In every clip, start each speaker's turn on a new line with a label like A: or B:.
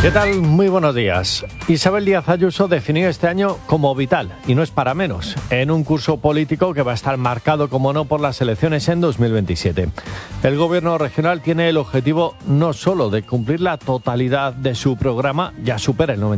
A: ¿Qué tal? Muy buenos días. Isabel Díaz Ayuso definió este año como vital, y no es para menos, en un curso político que va a estar marcado, como no, por las elecciones en 2027. El gobierno regional tiene el objetivo no solo de cumplir la totalidad de su programa, ya supera el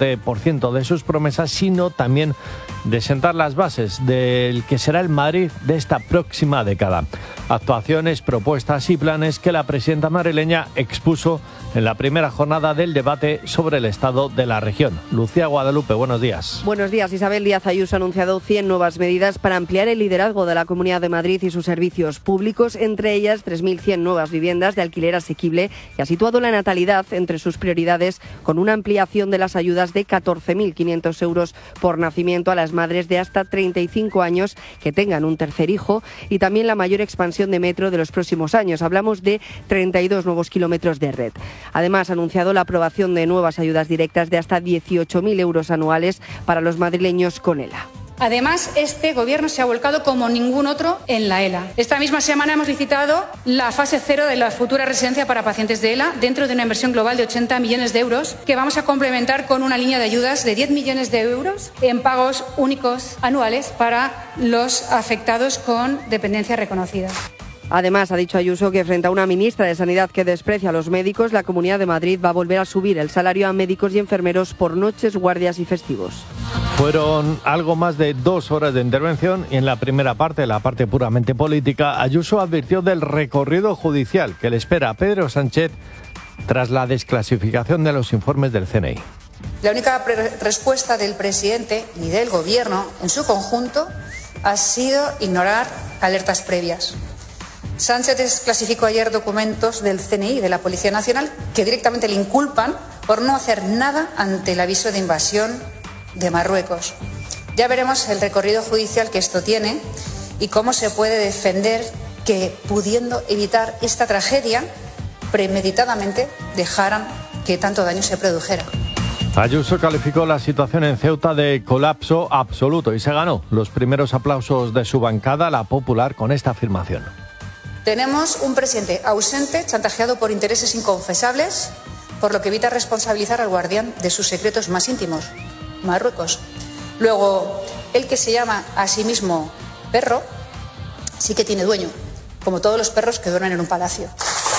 A: 97% de sus promesas, sino también de sentar las bases del que será el Madrid de esta próxima década. Actuaciones, propuestas y planes que la presidenta madrileña expuso en la primera jornada del debate sobre el estado de la región. Lucía Guadalupe, buenos días.
B: Buenos días. Isabel Díaz Ayuso ha anunciado 100 nuevas medidas para ampliar el liderazgo de la Comunidad de Madrid y sus servicios públicos, entre ellas 3.100 nuevas viviendas de alquiler asequible, y ha situado la natalidad entre sus prioridades con una ampliación de las ayudas de 14.500 euros por nacimiento a las madres de hasta 35 años que tengan un tercer hijo, y también la mayor expansión de metro de los próximos años. Hablamos de 32 nuevos kilómetros de red. Además, ha anunciado la aprobación de nuevas ayudas directas de hasta 18.000 euros anuales para los madrileños con ELA.
C: Además, este Gobierno se ha volcado como ningún otro en la ELA. Esta misma semana hemos licitado la fase 0 de la futura residencia para pacientes de ELA dentro de una inversión global de 80 millones de euros que vamos a complementar con una línea de ayudas de 10 millones de euros en pagos únicos anuales para los afectados con dependencia reconocida.
B: Además, ha dicho Ayuso que frente a una ministra de Sanidad que desprecia a los médicos, la Comunidad de Madrid va a volver a subir el salario a médicos y enfermeros por noches, guardias y festivos.
A: Fueron algo más de 2 horas de intervención y en la primera parte, la parte puramente política, Ayuso advirtió del recorrido judicial que le espera a Pedro Sánchez tras la desclasificación de los informes del CNI.
C: La única respuesta del presidente y del Gobierno en su conjunto ha sido ignorar alertas previas. Sánchez desclasificó ayer documentos del CNI y de la Policía Nacional que directamente le inculpan por no hacer nada ante el aviso de invasión de Marruecos. Ya veremos el recorrido judicial que esto tiene y cómo se puede defender que, pudiendo evitar esta tragedia, premeditadamente dejaran que tanto daño se produjera.
A: Ayuso calificó la situación en Ceuta de colapso absoluto y se ganó los primeros aplausos de su bancada, la Popular, con esta afirmación.
C: Tenemos un presidente ausente, chantajeado por intereses inconfesables, por lo que evita responsabilizar al guardián de sus secretos más íntimos, Marruecos. Luego, el que se llama a sí mismo perro, sí que tiene dueño, como todos los perros que duermen en un palacio.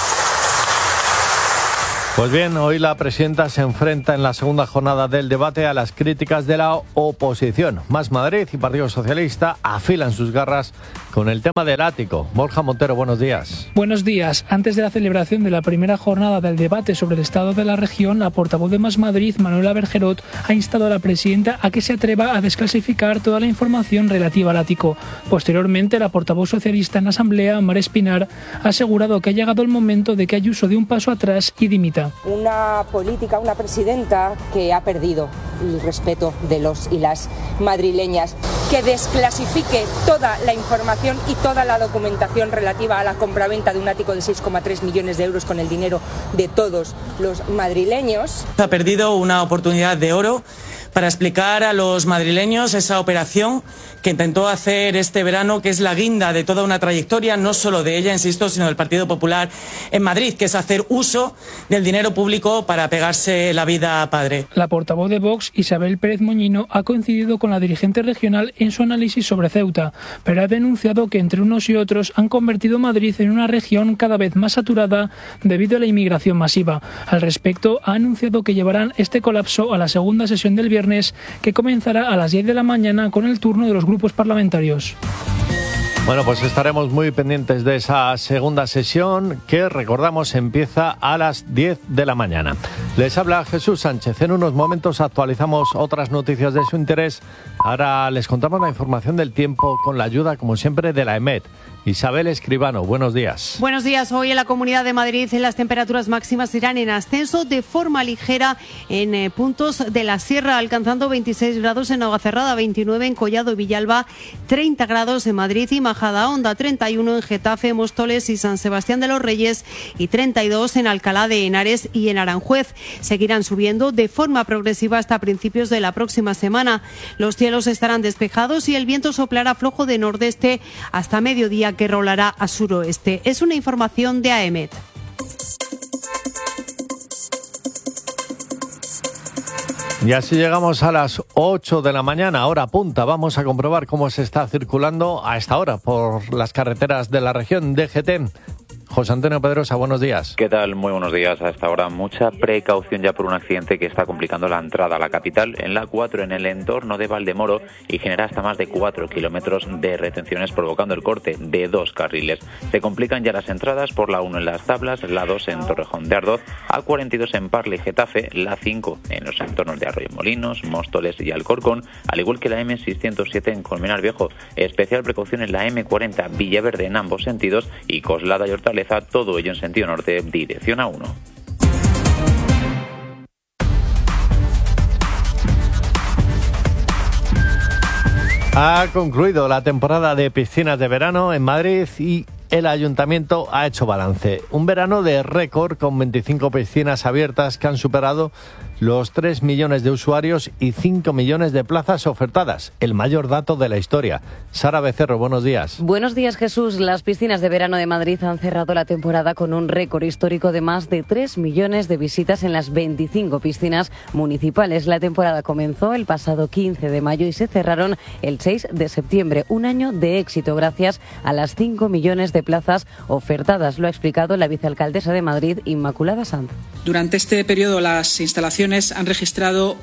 A: Pues bien, hoy la presidenta se enfrenta en la segunda jornada del debate a las críticas de la oposición. Más Madrid y Partido Socialista afilan sus garras con el tema del ático. Borja Montero, buenos días.
D: Buenos días. Antes de la celebración de la primera jornada del debate sobre el estado de la región, la portavoz de Más Madrid, Manuela Bergerot, ha instado a la presidenta a que se atreva a desclasificar toda la información relativa al ático. Posteriormente, la portavoz socialista en la Asamblea, Mar Espinar, ha asegurado que ha llegado el momento de que Ayuso dé un paso atrás y dimita.
E: Una política, una presidenta que ha perdido el respeto de los y las madrileñas, que desclasifique toda la información y toda la documentación relativa a la compraventa de un ático de 6,3 millones de euros con el dinero de todos los madrileños.
F: Ha perdido una oportunidad de oro para explicar a los madrileños esa operación que intentó hacer este verano, que es la guinda de toda una trayectoria, no solo de ella, insisto, sino del Partido Popular en Madrid, que es hacer uso del dinero público para pegarse la vida a padre.
D: La portavoz de Vox, Isabel Pérez Moñino, ha coincidido con la dirigente regional en su análisis sobre Ceuta, pero ha denunciado que entre unos y otros han convertido Madrid en una región cada vez más saturada debido a la inmigración masiva. Al respecto, ha anunciado que llevarán este colapso a la segunda sesión del viernes, que comenzará a las 10 de la mañana con el turno de los grupos parlamentarios.
A: Bueno, pues estaremos muy pendientes de esa segunda sesión que, recordamos, empieza a las 10 de la mañana. Les habla Jesús Sánchez. En unos momentos actualizamos otras noticias de su interés. Ahora les contamos la información del tiempo con la ayuda, como siempre, de la EMET. Isabel Escribano, buenos días.
G: Buenos días. Hoy en la Comunidad de Madrid las temperaturas máximas irán en ascenso de forma ligera en puntos de la sierra, alcanzando 26 grados en Navacerrada, 29 en Collado y Villalba, 30 grados en Madrid y Majadahonda, 31 en Getafe, Móstoles y San Sebastián de los Reyes y 32 en Alcalá de Henares y en Aranjuez. Seguirán subiendo de forma progresiva hasta principios de la próxima semana. Los cielos estarán despejados y el viento soplará flojo de nordeste hasta mediodía, que rolará a suroeste. Es una información de AEMET.
A: Y así llegamos a las 8 de la mañana, hora punta. Vamos a comprobar cómo se está circulando a esta hora por las carreteras de la región DGT. José Antonio Pedrosa, buenos días.
H: ¿Qué tal? Muy buenos días. A esta hora mucha precaución ya por un accidente que está complicando la entrada a la capital en la 4 en el entorno de Valdemoro y genera hasta más de 4 kilómetros de retenciones, provocando el corte de 2 carriles. Se complican ya las entradas por la 1 en Las Tablas, la 2 en Torrejón de Ardoz, A42 en Parla y Getafe, la 5 en los entornos de Arroyomolinos, Móstoles y Alcorcón, al igual que la M607 en Colmenar Viejo. Especial precaución en la M40 Villaverde en ambos sentidos y Coslada y Hortaleza, todo ello en sentido norte, dirección A1.
A: Ha concluido la temporada de piscinas de verano en Madrid y el Ayuntamiento ha hecho balance. Un verano de récord con 25 piscinas abiertas que han superado los 3 millones de usuarios y 5 millones de plazas ofertadas. El mayor dato de la historia. Sara Becerro, buenos días.
I: Buenos días, Jesús. Las piscinas de verano de Madrid han cerrado la temporada con un récord histórico de más de 3 millones de visitas en las 25 piscinas municipales. La temporada comenzó el pasado 15 de mayo y se cerraron el 6 de septiembre. Un año de éxito gracias a las 5 millones de plazas ofertadas. Lo ha explicado la vicealcaldesa de Madrid, Inmaculada Sanz.
J: Durante este periodo las instalaciones han registrado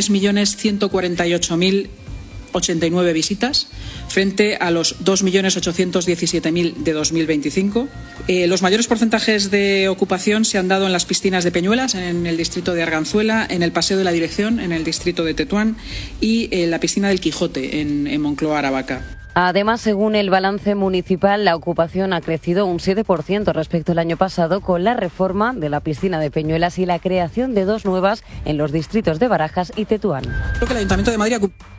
J: 3.148.089 visitas frente a los 2.817.000 de 2025. Los mayores porcentajes de ocupación se han dado en las piscinas de Peñuelas, en el distrito de Arganzuela, en el Paseo de la Dirección, en el distrito de Tetuán y en la piscina del Quijote, en Moncloa, Aravaca.
I: Además, según el balance municipal, la ocupación ha crecido un 7% respecto al año pasado con la reforma de la piscina de Peñuelas y la creación de 2 nuevas en los distritos de Barajas y Tetuán.
J: Creo que el Ayuntamiento de Madrid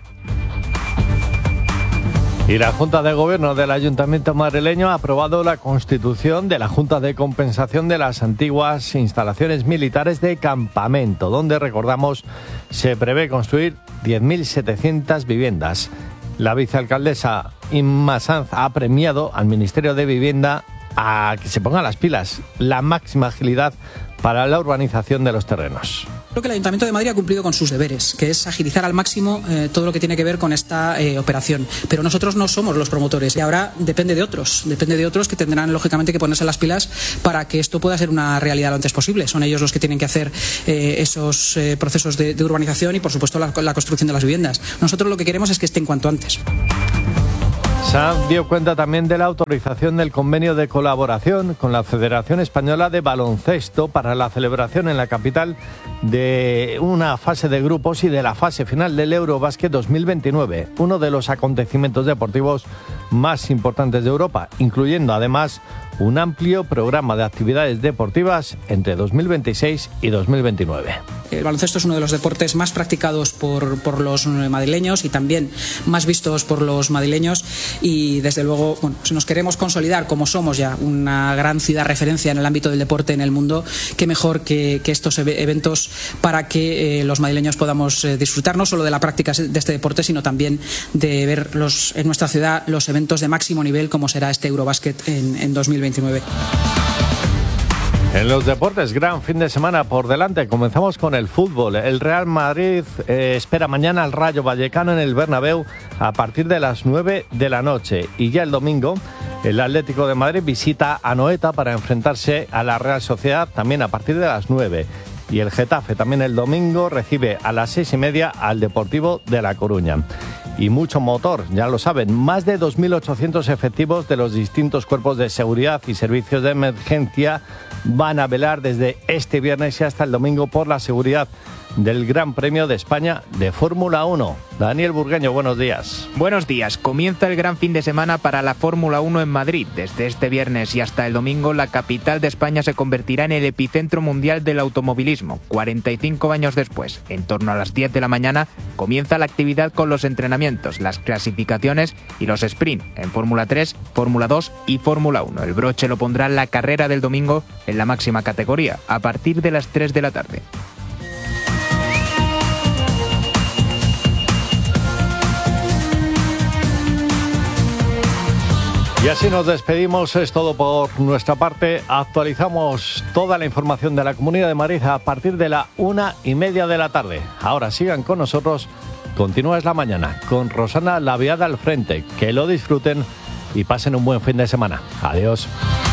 A: Y la Junta de Gobierno del Ayuntamiento madrileño ha aprobado la constitución de la Junta de Compensación de las antiguas instalaciones militares de campamento, donde, recordamos, se prevé construir 10.700 viviendas. La vicealcaldesa Inma Sanz ha premiado al Ministerio de Vivienda a que se ponga las pilas, la máxima agilidad para la urbanización de los terrenos.
J: Creo que el Ayuntamiento de Madrid ha cumplido con sus deberes, que es agilizar al máximo todo lo que tiene que ver con esta operación. Pero nosotros no somos los promotores y ahora depende de otros que tendrán lógicamente que ponerse las pilas para que esto pueda ser una realidad lo antes posible. Son ellos los que tienen que hacer esos procesos de urbanización y, por supuesto, la construcción de las viviendas. Nosotros lo que queremos es que estén cuanto antes.
A: Sanz dio cuenta también de la autorización del convenio de colaboración con la Federación Española de Baloncesto para la celebración en la capital de una fase de grupos y de la fase final del Eurobásquet 2029, uno de los acontecimientos deportivos más importantes de Europa, incluyendo además un amplio programa de actividades deportivas entre 2026 y 2029.
J: El baloncesto es uno de los deportes más practicados por los madrileños y también más vistos por los madrileños y, desde luego, bueno, si nos queremos consolidar como somos ya una gran ciudad referencia en el ámbito del deporte en el mundo, qué mejor que estos eventos para que los madrileños podamos disfrutar no solo de la práctica de este deporte, sino también de ver en nuestra ciudad los eventos de máximo nivel como será este Eurobásquet en 2029.
A: En los deportes, gran fin de semana por delante. Comenzamos con el fútbol. El Real Madrid espera mañana al Rayo Vallecano en el Bernabéu a partir de las 9 de la noche. Y ya el domingo, el Atlético de Madrid visita a Anoeta para enfrentarse a la Real Sociedad también a partir de las 9. Y el Getafe también el domingo recibe a las 6:30 al Deportivo de La Coruña. Y mucho motor, ya lo saben, más de 2.800 efectivos de los distintos cuerpos de seguridad y servicios de emergencia van a velar desde este viernes y hasta el domingo por la seguridad del Gran Premio de España de Fórmula 1. Daniel Burgueño, buenos días.
K: Buenos días. Comienza el gran fin de semana para la Fórmula 1 en Madrid. Desde este viernes y hasta el domingo, la capital de España se convertirá en el epicentro mundial del automovilismo. 45 años después, en torno a las 10 de la mañana, comienza la actividad con los entrenamientos, las clasificaciones y los sprint en Fórmula 3, Fórmula 2 y Fórmula 1. El broche lo pondrá la carrera del domingo en la máxima categoría, a partir de las 3 de la tarde.
A: Y así nos despedimos, es todo por nuestra parte. Actualizamos toda la información de la Comunidad de Madrid a partir de la 1:30 de la tarde. Ahora sigan con nosotros, continúa Es la Mañana, con Rosana Laviada al frente. Que lo disfruten y pasen un buen fin de semana. Adiós.